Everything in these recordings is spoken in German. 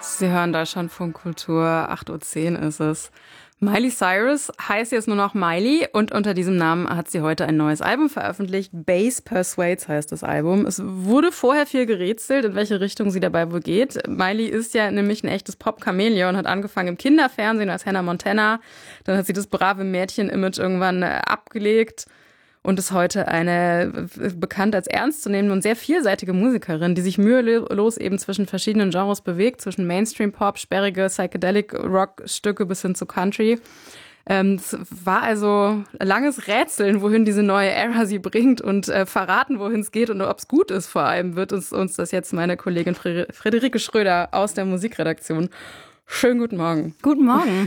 Sie hören Deutschlandfunk Kultur, 8:10 Uhr ist es. Miley Cyrus heißt jetzt nur noch Miley und unter diesem Namen hat sie heute ein neues Album veröffentlicht. Bass Persuades heißt das Album. Es wurde vorher viel gerätselt, in welche Richtung sie dabei wohl geht. Miley ist ja nämlich ein echtes Pop-Chamäleon, hat angefangen im Kinderfernsehen als Hannah Montana. Dann hat sie das brave Mädchen-Image irgendwann abgelegt und ist heute eine bekannt als ernstzunehmende und sehr vielseitige Musikerin, die sich mühelos eben zwischen verschiedenen Genres bewegt, zwischen Mainstream-Pop, sperrige Psychedelic-Rock-Stücke bis hin zu Country. Es war also langes Rätseln, wohin diese neue Ära sie bringt und verraten, wohin es geht und ob es gut ist vor allem, wird uns das jetzt meine Kollegin Friederike Schröder aus der Musikredaktion. Schönen guten Morgen. Guten Morgen.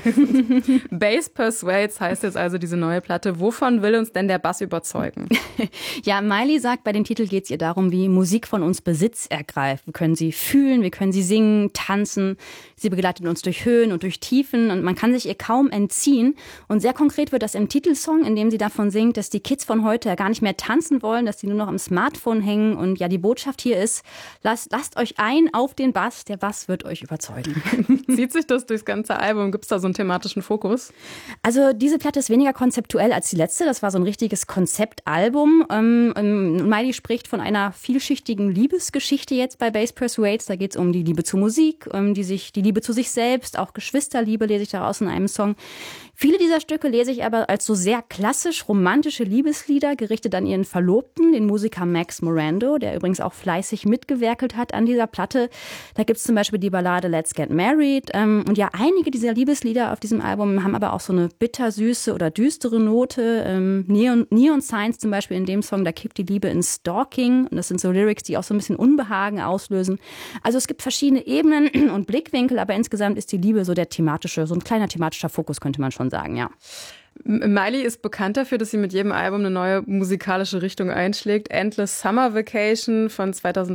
Bass Persuades heißt jetzt also diese neue Platte. Wovon will uns denn der Bass überzeugen? Ja, Miley sagt, bei dem Titel geht es ihr darum, wie Musik von uns Besitz ergreift. Wir können sie fühlen, wir können sie singen, tanzen. Sie begleitet uns durch Höhen und durch Tiefen und man kann sich ihr kaum entziehen. Und sehr konkret wird das im Titelsong, in dem sie davon singt, dass die Kids von heute ja gar nicht mehr tanzen wollen, dass sie nur noch am Smartphone hängen. Und ja, die Botschaft hier ist, lasst euch ein auf den Bass, der Bass wird euch überzeugen. Zieht sich das durchs ganze Album? Gibt es da so einen thematischen Fokus? Also diese Platte ist weniger konzeptuell als die letzte. Das war so ein richtiges Konzeptalbum. Miley spricht von einer vielschichtigen Liebesgeschichte jetzt bei Bass Persuades. Da geht es um die Liebe zur Musik, die Liebe zu sich selbst, auch Geschwisterliebe lese ich daraus in einem Song. Viele dieser Stücke lese ich aber als so sehr klassisch romantische Liebeslieder, gerichtet an ihren Verlobten, den Musiker Max Morando, der übrigens auch fleißig mitgewerkelt hat an dieser Platte. Da gibt es zum Beispiel die Ballade Let's Get Married. Und ja, einige dieser Liebeslieder auf diesem Album haben aber auch so eine bittersüße oder düstere Note. Neon Signs zum Beispiel in dem Song, da kippt die Liebe in Stalking. Und das sind so Lyrics, die auch so ein bisschen Unbehagen auslösen. Also es gibt verschiedene Ebenen und Blickwinkel, aber insgesamt ist die Liebe so so ein kleiner thematischer Fokus, könnte man schon sagen, ja. Miley ist bekannt dafür, dass sie mit jedem Album eine neue musikalische Richtung einschlägt. Endless Summer Vacation von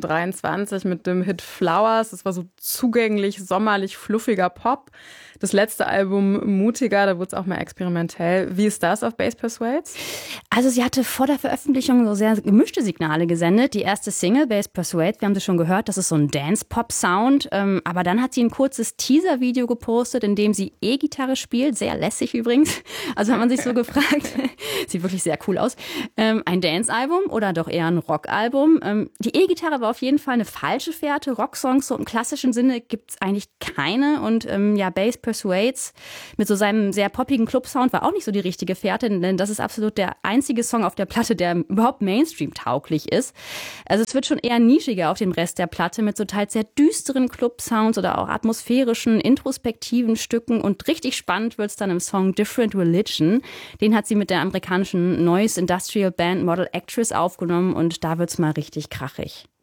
2023 mit dem Hit Flowers. Das war so zugänglich, sommerlich, fluffiger Pop. Das letzte Album Mutiger, da wurde es auch mal experimentell. Wie ist das auf Bass Persuades? Also sie hatte vor der Veröffentlichung so sehr gemischte Signale gesendet. Die erste Single, Bass Persuades, wir haben sie schon gehört, das ist so ein Dance-Pop-Sound. Aber dann hat sie ein kurzes Teaser-Video gepostet, in dem sie E-Gitarre spielt, sehr lässig übrigens. Also hat man sich so gefragt, sieht wirklich sehr cool aus, ein Dance-Album oder doch eher ein Rock-Album? Die E-Gitarre war auf jeden Fall eine falsche Fährte. Rocksongs so im klassischen Sinne gibt es eigentlich keine. Und ja, Bass Persuades mit so seinem sehr poppigen Club-Sound war auch nicht so die richtige Fährte, denn das ist absolut der einzige Song auf der Platte, der überhaupt Mainstream-tauglich ist. Also es wird schon eher nischiger auf dem Rest der Platte mit so teils sehr düsteren Club-Sounds oder auch atmosphärischen, introspektiven Stücken. Und richtig spannend wird es dann im Song Different Religion. Den hat sie mit der amerikanischen Noise Industrial Band Model Actress aufgenommen und da wird's mal richtig krachig.